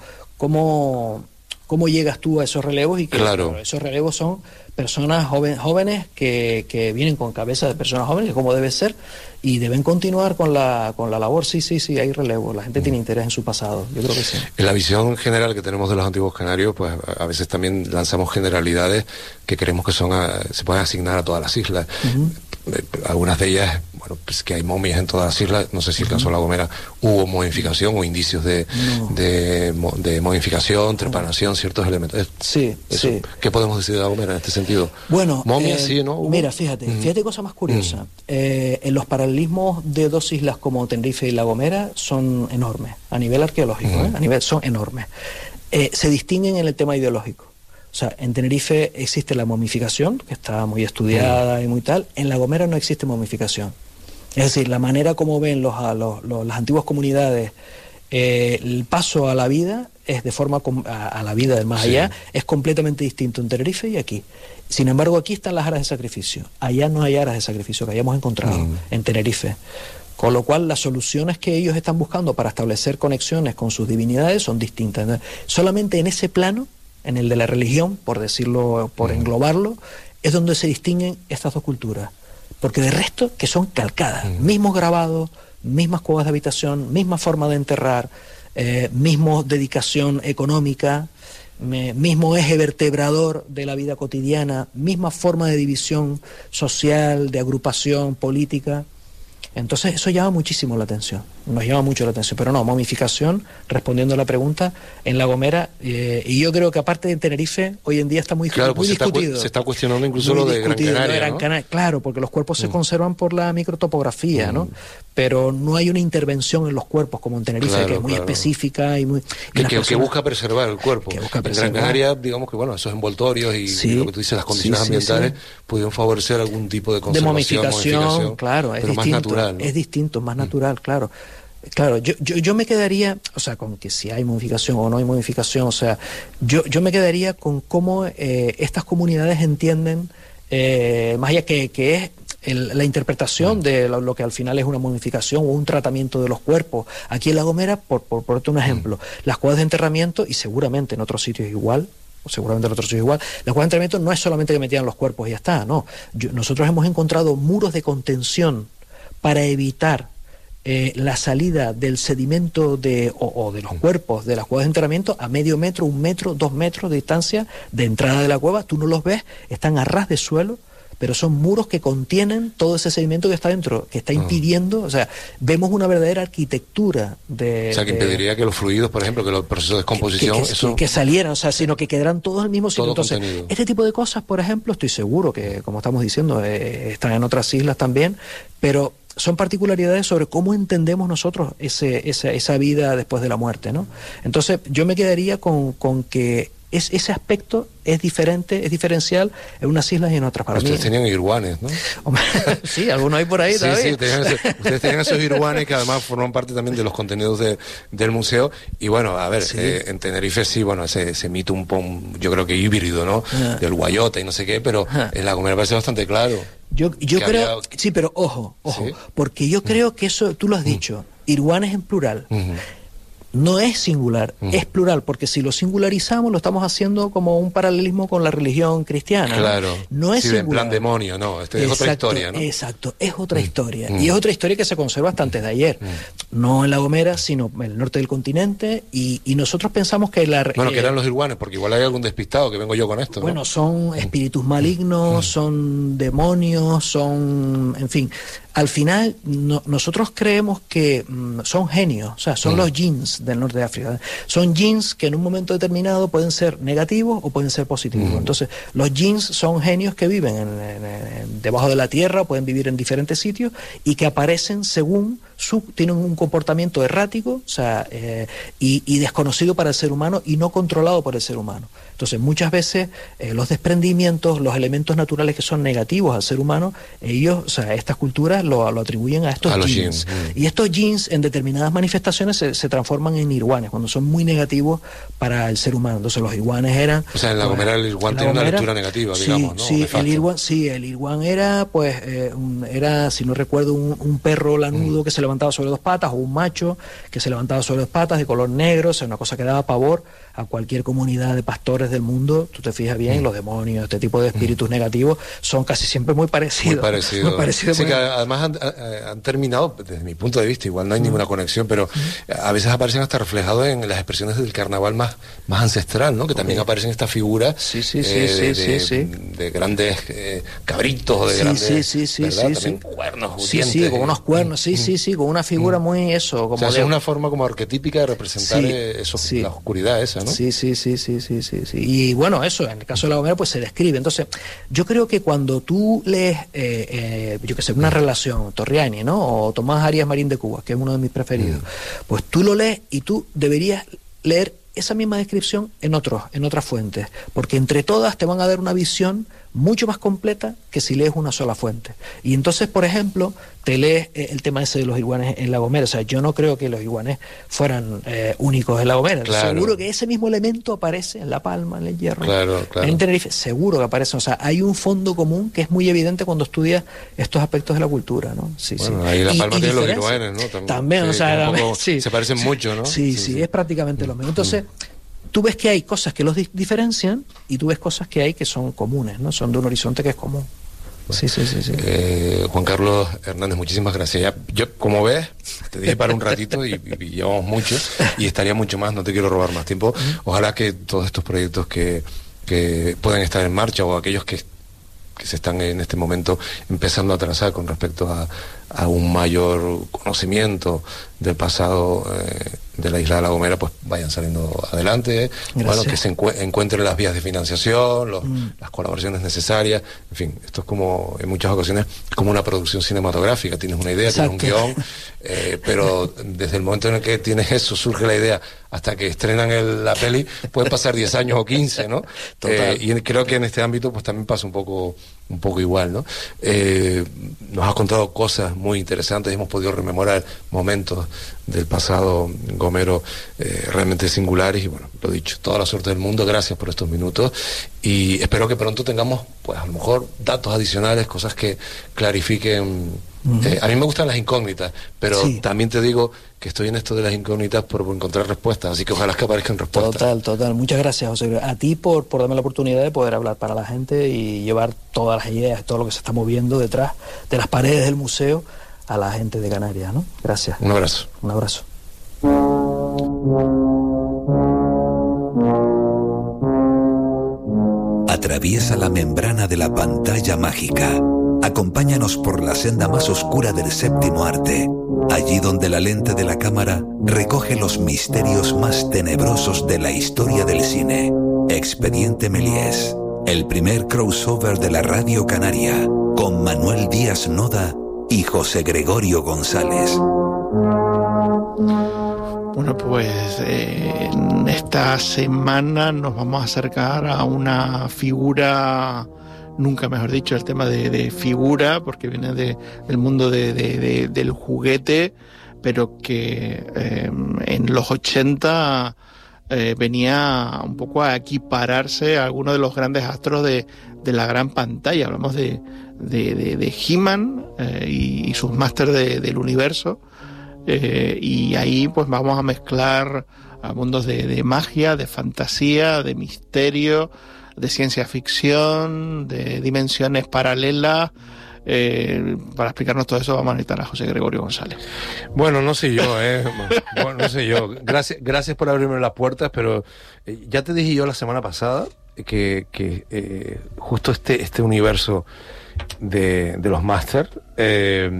Speaker 1: cómo cómo llegas tú a esos relevos y que
Speaker 2: claro.
Speaker 1: Claro, esos relevos son personas joven, jóvenes que, que vienen con cabeza de personas jóvenes, como debe ser, y deben continuar con la con la labor. Sí, sí, sí, hay relevo. La gente mm. tiene interés en su pasado. Yo creo que sí.
Speaker 2: En la visión general que tenemos de los antiguos canarios, pues a veces también lanzamos generalidades que creemos que son a, se pueden asignar a todas las islas. Uh-huh. Algunas de ellas, bueno, pues que hay momias en todas las islas, no sé si el caso de La Gomera hubo momificación o indicios de, no. de, de momificación, trepanación, ciertos elementos.
Speaker 1: Sí,
Speaker 2: Eso,
Speaker 1: sí.
Speaker 2: ¿Qué podemos decir de La Gomera en este sentido?
Speaker 1: Bueno,
Speaker 2: momias,
Speaker 1: eh,
Speaker 2: sí, ¿no? ¿Hubo?
Speaker 1: Mira, fíjate, mm. fíjate cosa más curiosa. Mm. Eh, en los paralelismos de dos islas como Tenerife y La Gomera son enormes, a nivel arqueológico, mm. ¿eh? a nivel son enormes. Eh, se distinguen en el tema ideológico. O sea, en Tenerife existe la momificación, que está muy estudiada mm. y muy tal. En La Gomera no existe momificación. Es decir, la manera como ven los, a los, los, las antiguas comunidades eh, el paso a la vida es de forma a, a la vida del más sí. allá es completamente distinto en Tenerife y aquí. Sin embargo, aquí están las aras de sacrificio. Allá no hay aras de sacrificio que hayamos encontrado mm. en Tenerife. Con lo cual, las soluciones que ellos están buscando para establecer conexiones con sus divinidades son distintas. Entonces, solamente en ese plano, en el de la religión, por decirlo, por mm. englobarlo, es donde se distinguen estas dos culturas. Porque de resto, que son calcadas, mm. mismos grabados, mismas cuevas de habitación, misma forma de enterrar, eh, mismo dedicación económica, me, mismo eje vertebrador de la vida cotidiana, misma forma de división social, de agrupación política. Entonces eso llama muchísimo la atención, nos llama mucho la atención, pero no, momificación, respondiendo a la pregunta, en La Gomera, eh, y yo creo que aparte de Tenerife, hoy en día está muy,
Speaker 2: claro,
Speaker 1: muy
Speaker 2: pues
Speaker 1: discutido.
Speaker 2: Se está, se está cuestionando incluso lo de Gran Canaria,
Speaker 1: de Gran
Speaker 2: ¿no?
Speaker 1: Canaria, claro, porque los cuerpos
Speaker 2: mm.
Speaker 1: se conservan por la microtopografía, mm. ¿no? Pero no hay una intervención en los cuerpos como en Tenerife, claro, que es muy claro. específica y muy... Y
Speaker 2: que, que, personas, que busca preservar el cuerpo. En Gran Canaria, digamos que bueno, esos envoltorios y, sí, y lo que tú dices, las condiciones sí, sí, ambientales, sí. pudieron favorecer algún tipo de conservación,
Speaker 1: de momificación, momificación claro, es
Speaker 2: pero
Speaker 1: distinto,
Speaker 2: más natural, ¿no?
Speaker 1: Es distinto, más natural, mm. claro. Claro, yo, yo, yo me quedaría, o sea, con que si hay modificación o no hay modificación, o sea, yo, yo me quedaría con cómo eh, estas comunidades entienden, eh, más allá que, que es el, la interpretación mm. de lo, lo que al final es una modificación o un tratamiento de los cuerpos. Aquí en La Gomera, por, por, por un ejemplo, mm. las cuevas de enterramiento, y seguramente en otros sitios igual, o seguramente en otros sitios igual, las cuevas de enterramiento no es solamente que metían los cuerpos y ya está, no. Yo, nosotros hemos encontrado muros de contención para evitar Eh, la salida del sedimento de, o, o de los cuerpos de las cuevas de enterramiento a medio metro, un metro, dos metros de distancia de entrada de la cueva. Tú no los ves, están a ras de suelo, pero son muros que contienen todo ese sedimento que está dentro, que está impidiendo, o sea, vemos una verdadera arquitectura de...
Speaker 2: O sea, que impediría de, que los fluidos, por ejemplo, que los procesos de descomposición...
Speaker 1: Que, que,
Speaker 2: eso,
Speaker 1: que, que salieran, o sea, sino que quedaran todos al mismo sitio. Entonces,
Speaker 2: contenido.
Speaker 1: Este tipo de cosas, por ejemplo, estoy seguro que, como estamos diciendo, eh, están en otras islas también, pero... son particularidades sobre cómo entendemos nosotros ese, esa, esa vida después de la muerte, ¿no? Entonces yo me quedaría con, con que es, ese aspecto es diferente, es diferencial en unas islas y en otras. Para
Speaker 2: ustedes
Speaker 1: mí,
Speaker 2: tenían irguanes, ¿no?
Speaker 1: Sí, algunos hay por ahí
Speaker 2: sí,
Speaker 1: todavía.
Speaker 2: Sí, tenían ese, ustedes tenían esos irguanes que además forman parte también de los contenidos de, del museo. Y bueno, a ver, sí. eh, en Tenerife sí, bueno, ese, ese mito un poco, yo creo que híbrido, ¿no? Ah. Del guayote y no sé qué, pero ah. en La Gomera parece bastante claro.
Speaker 1: Yo, yo creo, había... sí, pero ojo, ojo, ¿sí? Porque yo creo que eso, tú lo has dicho, mm. irguanes en plural. Mm-hmm. No es singular, mm. es plural, porque si lo singularizamos lo estamos haciendo como un paralelismo con la religión cristiana.
Speaker 2: Claro.
Speaker 1: No, no es
Speaker 2: sí,
Speaker 1: singular.
Speaker 2: En plan demonio, no, este
Speaker 1: exacto,
Speaker 2: es otra historia, ¿no?
Speaker 1: Exacto, es otra mm. historia.
Speaker 2: Mm.
Speaker 1: Y es otra historia que se conserva hasta antes de ayer. Mm. No en La Gomera, sino en el norte del continente. Y, y nosotros pensamos que la...
Speaker 2: Bueno,
Speaker 1: eh,
Speaker 2: que eran los irguanes, porque igual hay algún despistado que vengo yo con esto,
Speaker 1: Bueno,
Speaker 2: ¿no?
Speaker 1: son espíritus malignos, mm. son demonios, son... En fin... Al final, no, nosotros creemos que mm, son genios, o sea, son mm. los jinns del norte de África. Son jinns que en un momento determinado pueden ser negativos o pueden ser positivos. Mm. Entonces, los jinns son genios que viven en, en, en, debajo de la tierra, pueden vivir en diferentes sitios y que aparecen según su, tienen un comportamiento errático, o sea, eh, y, y desconocido para el ser humano y no controlado por el ser humano. Entonces, muchas veces eh, los desprendimientos, los elementos naturales que son negativos al ser humano, ellos, o sea, estas culturas lo, lo atribuyen a estos
Speaker 2: a
Speaker 1: jinns. Mm. Y estos jinns en determinadas manifestaciones se, se transforman en irguanes, cuando son muy negativos para el ser humano. Entonces los irguanes eran...
Speaker 2: O sea, en La Gomera el irguán tiene una lectura negativa,
Speaker 1: sí,
Speaker 2: digamos, ¿no?
Speaker 1: Sí, el irguán, sí, el irguán era, pues, eh, un, era, si no recuerdo, un, un perro lanudo mm. que se levantaba sobre dos patas, o un macho que se levantaba sobre dos patas, de color negro, o sea, una cosa que daba pavor a cualquier comunidad de pastores del mundo. Tú te fijas bien, mm. los demonios, este tipo de espíritus mm. negativos son casi siempre muy parecidos.
Speaker 2: Muy parecidos.
Speaker 1: Muy parecidos
Speaker 2: sí,
Speaker 1: muy...
Speaker 2: que además han, han terminado, desde mi punto de vista, igual no hay mm. ninguna conexión, pero mm. a veces aparecen hasta reflejados en las expresiones del carnaval más, más ancestral, ¿no? Que también okay. aparecen estas figuras
Speaker 1: sí, sí, sí,
Speaker 2: eh,
Speaker 1: sí,
Speaker 2: de,
Speaker 1: sí,
Speaker 2: de,
Speaker 1: sí.
Speaker 2: de grandes eh, cabritos o de
Speaker 1: sí,
Speaker 2: grandes...
Speaker 1: Sí, sí, sí,
Speaker 2: ¿verdad?
Speaker 1: sí,
Speaker 2: También
Speaker 1: sí.
Speaker 2: cuernos,
Speaker 1: sí, sí, con unos cuernos, sí,
Speaker 2: mm.
Speaker 1: sí, sí, con una figura mm. muy eso. Como
Speaker 2: o sea,
Speaker 1: de...
Speaker 2: es una forma como arquetípica de representar
Speaker 1: sí,
Speaker 2: eh, eso,
Speaker 1: sí.
Speaker 2: la oscuridad esa, ¿no?
Speaker 1: Sí, sí, sí, sí, sí, sí, sí. Y bueno, eso, en el caso de La Gomera, pues se describe. Entonces, yo creo que cuando tú lees, eh, eh, yo qué sé, una mm. relación, Torriani, ¿no? O Tomás Arias Marín de Cuba, que es uno de mis preferidos, mm. pues tú lo lees y tú deberías leer esa misma descripción en otros, en otras fuentes, porque entre todas te van a dar una visión mucho más completa que si lees una sola fuente. Y entonces, por ejemplo, te lees eh, el tema ese de los iguanes en La Gomera. O sea, yo no creo que los iguanes fueran eh, únicos en La Gomera.
Speaker 2: Claro.
Speaker 1: Seguro que ese mismo elemento aparece en La Palma, en El Hierro,
Speaker 2: claro, claro.
Speaker 1: en Tenerife. Seguro que aparece. O sea, hay un fondo común que es muy evidente cuando estudias estos aspectos de la cultura, ¿no? Sí,
Speaker 2: bueno,
Speaker 1: sí.
Speaker 2: ahí La
Speaker 1: Y,
Speaker 2: Palma
Speaker 1: y
Speaker 2: tiene los iguanes, ¿no? También,
Speaker 1: también
Speaker 2: sí,
Speaker 1: o sea,
Speaker 2: también,
Speaker 1: también, sí.
Speaker 2: se parecen mucho, ¿no?
Speaker 1: Sí, sí, sí, sí, es prácticamente mm. lo mismo. Entonces, tú ves que hay cosas que los di- diferencian y tú ves cosas que hay que son comunes, ¿no? Son de un horizonte que es común. Bueno, sí, sí, sí. sí.
Speaker 2: Eh, Juan Carlos Hernández, muchísimas gracias. Ya, yo, como ves, te dije para un ratito y, y, y llevamos mucho y estaría mucho más, no te quiero robar más tiempo. Ojalá que todos estos proyectos que, que puedan estar en marcha o aquellos que, que se están en este momento empezando a trazar con respecto a, a un mayor conocimiento del pasado eh, de la isla de La Gomera, pues vayan saliendo adelante. Gracias. Bueno, que se encu encuentren las vías de financiación, los, mm. las colaboraciones necesarias. En fin, esto es como, en muchas ocasiones, como una producción cinematográfica. Tienes una idea, Exacto. tienes un guión, eh, pero desde el momento en el que tienes eso, surge la idea, hasta que estrenan el, la peli, puede pasar diez años o quince, ¿no? Eh, y creo que en este ámbito pues también pasa un poco, un poco igual, ¿no? Eh, nos has contado cosas muy interesantes, hemos podido rememorar momentos del pasado gomero eh, realmente singulares y bueno, lo dicho, toda la suerte del mundo, gracias por estos minutos y espero que pronto tengamos pues a lo mejor datos adicionales, cosas que clarifiquen. Uh-huh. eh, a mí me gustan las incógnitas, pero sí. también te digo que estoy en esto de las incógnitas por encontrar respuestas, así que ojalá que aparezcan respuestas.
Speaker 1: Total, total, muchas gracias José, a ti por, por darme la oportunidad de poder hablar para la gente y llevar todas las ideas, todo lo que se está moviendo detrás de las paredes del museo a la gente de Canarias, ¿no? Gracias.
Speaker 2: Un abrazo.
Speaker 1: Un abrazo.
Speaker 3: Atraviesa la membrana de la pantalla mágica. Acompáñanos por la senda más oscura del séptimo arte, allí donde la lente de la cámara recoge los misterios más tenebrosos de la historia del cine. Expediente Méliès, el primer crossover de la radio canaria, con Manuel Díaz Noda y José Gregorio González.
Speaker 4: Bueno, pues eh, en esta semana nos vamos a acercar a una figura, nunca mejor dicho, el tema de, de figura, porque viene de, del mundo de, de, de, del juguete, pero que eh, en los ochenta eh, venía un poco a equipararse a algunos de los grandes astros de, de la gran pantalla. Hablamos de, de, de, de He-Man eh, y, y sus másters de, del universo. Eh, y ahí pues vamos a mezclar a mundos de, de magia, de fantasía, de misterio, de ciencia ficción, de dimensiones paralelas. Eh, para explicarnos todo eso vamos a necesitar a José Gregorio González.
Speaker 2: Bueno, no sé yo, eh. bueno, no sé yo. Gracias, gracias por abrirme las puertas, pero eh, ya te dije yo la semana pasada que, que eh, justo este, este universo de, de los máster eh,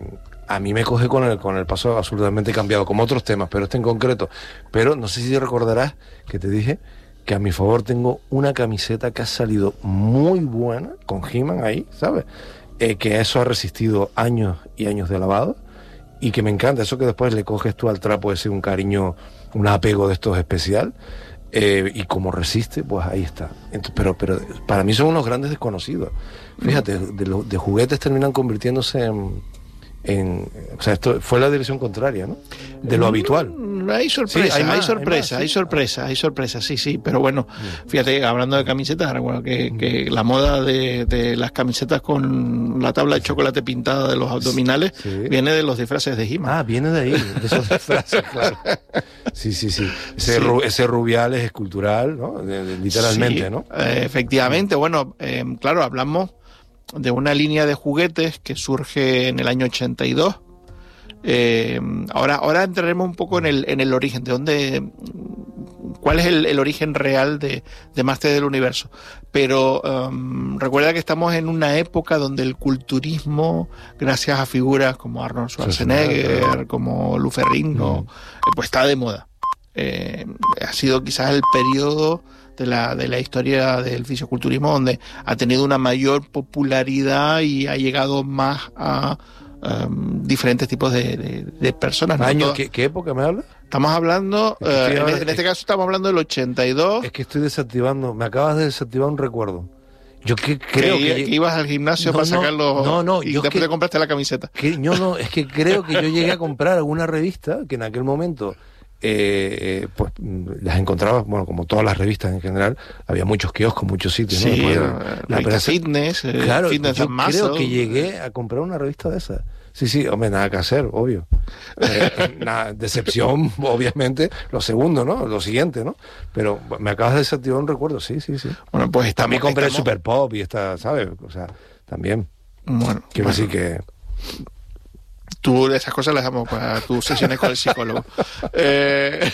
Speaker 2: a mí me coge con el, con el paso absolutamente cambiado, como otros temas, pero este en concreto. Pero no sé si recordarás que te dije que a mi favor tengo una camiseta que ha salido muy buena, con He-Man ahí, ¿sabes? Eh, que eso ha resistido años y años de lavado, y que me encanta, eso que después le coges tú al trapo, ese un cariño, un apego de estos especial, eh, y como resiste, pues ahí está. Entonces, pero, pero para mí son unos grandes desconocidos. Fíjate, de, de, de juguetes terminan convirtiéndose en... En, o sea, esto fue la dirección contraria, ¿no? De lo habitual.
Speaker 4: Hay sorpresa, sí, hay, más, hay sorpresa, hay, más, sí. hay sorpresa, hay sorpresa, sí, sí, pero bueno, fíjate, hablando de camisetas, recuerdo que, que la moda de, de las camisetas con la tabla de chocolate pintada de los abdominales sí. viene de los disfraces de He-Man.
Speaker 2: Ah, viene de ahí, de esos disfraces, claro. Sí, sí, sí. Ese, sí. Ru, ese rubial es escultural, ¿no? De, de, literalmente, sí, ¿no?
Speaker 4: Eh, efectivamente, bueno, eh, claro, hablamos de una línea de juguetes que surge en el año ochenta y dos. Eh, ahora, ahora entraremos un poco en el, en el origen, de dónde, cuál es el, el origen real de, de Máster del Universo. Pero um, recuerda que estamos en una época donde el culturismo, gracias a figuras como Arnold Schwarzenegger, como Lou Ferrigno, mm. pues está de moda. Eh, ha sido quizás el periodo de la, de la historia del fisiculturismo donde ha tenido una mayor popularidad y ha llegado más a um, diferentes tipos de, de, de personas.
Speaker 2: ¿Año? ¿Qué, ¿Qué época me hablas?
Speaker 4: Estamos hablando, es que uh, en, hablando, en este es, caso estamos hablando del ochenta y dos.
Speaker 2: Es que estoy desactivando, me acabas de desactivar un recuerdo. Yo que creo
Speaker 4: que,
Speaker 2: que,
Speaker 4: que ibas al gimnasio no, para sacarlo
Speaker 2: no, no,
Speaker 4: y
Speaker 2: yo
Speaker 4: después
Speaker 2: que,
Speaker 4: te compraste la camiseta.
Speaker 2: Que, no, no, es que creo que yo llegué a comprar alguna revista que en aquel momento... Eh, pues las encontraba, bueno, como todas las revistas en general, había muchos kioscos, muchos sitios,
Speaker 4: sí,
Speaker 2: ¿no?
Speaker 4: La, la revista Fitness, eh,
Speaker 2: claro,
Speaker 4: Fitness
Speaker 2: yo
Speaker 4: Muscle.
Speaker 2: Creo que llegué a comprar una revista de esas. Sí, sí, hombre, nada que hacer, obvio. Eh, nada, decepción, obviamente, lo segundo, ¿no? Lo siguiente, ¿no? Pero me acabas de desactivar un recuerdo, sí, sí, sí.
Speaker 4: Bueno, pues estamos,
Speaker 2: también compré
Speaker 4: estamos...
Speaker 2: el Super Pop y esta, ¿sabes? O sea, también.
Speaker 4: Bueno,
Speaker 2: quiero
Speaker 4: bueno.
Speaker 2: decir que
Speaker 4: Tú esas cosas las dejamos para tus sesiones con el psicólogo. eh,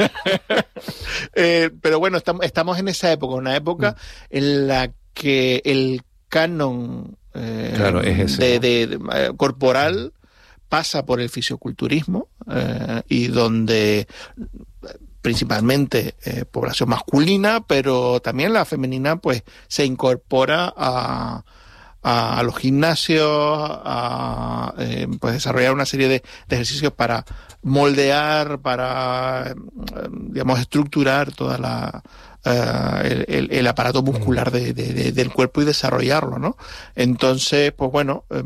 Speaker 4: eh, pero bueno, estamos, estamos en esa época, una época mm. en la que el canon eh,
Speaker 2: claro, es ese,
Speaker 4: de,
Speaker 2: ¿no?
Speaker 4: de, de, uh, corporal pasa por el fisioculturismo eh, y donde principalmente eh, población masculina, pero también la femenina pues se incorpora a a los gimnasios, a eh, pues desarrollar una serie de, de ejercicios para moldear, para, eh, digamos, estructurar toda la uh, el, el, el aparato muscular de, de, de, del cuerpo y desarrollarlo, ¿no? Entonces, pues bueno,